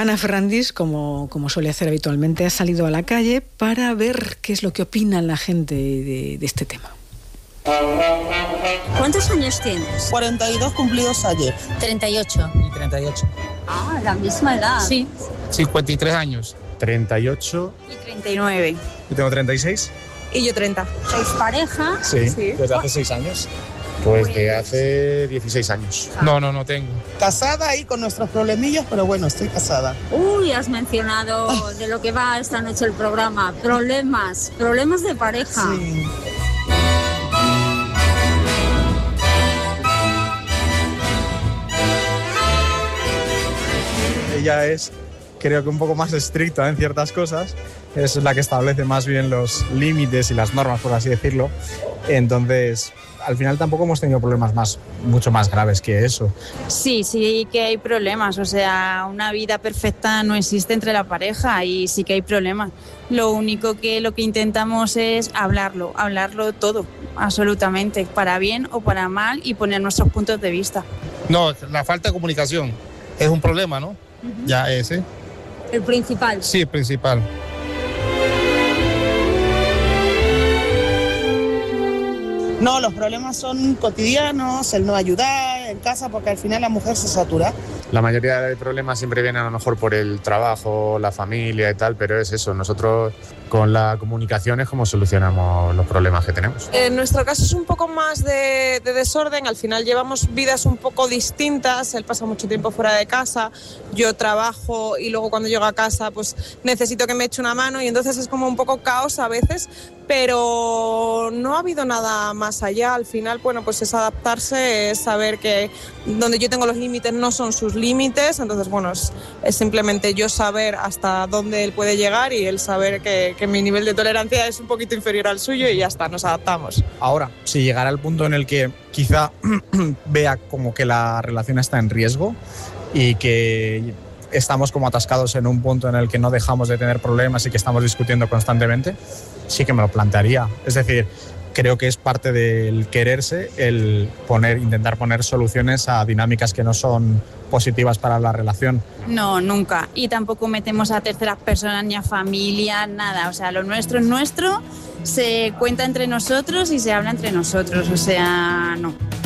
Ana Ferrandis, como suele hacer habitualmente, ha salido a la calle para ver qué es lo que opina la gente de este tema. ¿Cuántos años tienes? 42 cumplidos ayer. 38. Y 38. Ah, la misma edad. Sí. 53 años. 38. Y 39. Yo tengo 36. Y yo 30. ¿Sois pareja? Sí. Desde hace 6 años. Pues de hace 16 años. No tengo. Casada y con nuestros problemillos, pero bueno, estoy casada. Uy, has mencionado de lo que va esta noche el programa. Problemas de pareja. Sí. Ella es, creo que un poco más estricta en ciertas cosas, es la que establece más bien los límites y las normas, por así decirlo. Entonces, al final tampoco hemos tenido problemas mucho más graves que eso. Sí que hay problemas, o sea, una vida perfecta no existe entre la pareja y sí que hay problemas. Lo único que intentamos es hablarlo todo, absolutamente, para bien o para mal y poner nuestros puntos de vista. No, la falta de comunicación es un problema, ¿no? Ya ese. ¿El principal? Sí, el principal. No, los problemas son cotidianos, el no ayudar en casa, porque al final la mujer se satura. La mayoría de problemas siempre vienen a lo mejor por el trabajo, la familia y tal, pero es eso, nosotros con la comunicación es como solucionamos los problemas que tenemos. En nuestro caso es un poco más de desorden, al final llevamos vidas un poco distintas, él pasa mucho tiempo fuera de casa, yo trabajo y luego cuando llego a casa pues necesito que me eche una mano y entonces es como un poco caos a veces, pero no ha habido nada más allá. Al final, bueno, pues es adaptarse, es saber que donde yo tengo los límites no son sus límites, entonces bueno, es simplemente yo saber hasta dónde él puede llegar y él saber que mi nivel de tolerancia es un poquito inferior al suyo y ya está, nos adaptamos. Ahora, si llegara al punto en el que quizá vea como que la relación está en riesgo y que estamos como atascados en un punto en el que no dejamos de tener problemas y que estamos discutiendo constantemente, sí que me lo plantearía. Es decir, creo que es parte del quererse el intentar poner soluciones a dinámicas que no son positivas para la relación. No, nunca. Y tampoco metemos a terceras personas ni a familia, nada. O sea, lo nuestro es nuestro, se cuenta entre nosotros y se habla entre nosotros. O sea, no.